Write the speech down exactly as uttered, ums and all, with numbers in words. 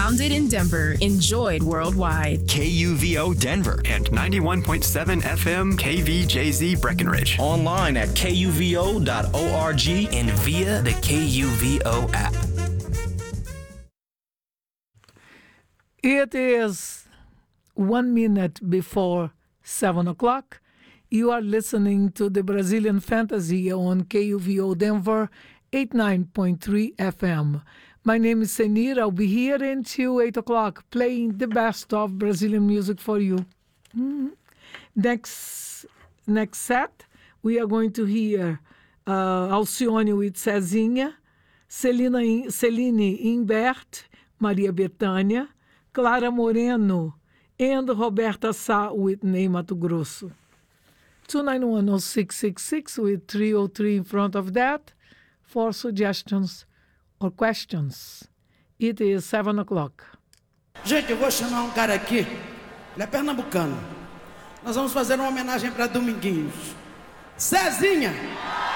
Founded in Denver, enjoyed worldwide. K U V O Denver and ninety-one point seven F M K V J Z Breckenridge. Online at K U V O dot org and via the K U V O app. It is one minute before seven o'clock. You are listening to the Brazilian Fantasy on K U V O Denver, eighty-nine point three F M. My name is Senir. I'll be here until eight o'clock playing the best of Brazilian music for you. Mm-hmm. Next, next set, we are going to hear uh, Alcione with Cezinha, Celina, Celine Imbert, Maria Bethânia, Clara Moreno, and Roberta Sá with Ney Mato Grosso. two nine one oh six six six with three oh three in front of that for suggestions or questions. It is seven o'clock. Gente, eu vou chamar um cara aqui, ele é pernambucano. Nós vamos fazer uma homenagem para Dominguinhos. Cezinha!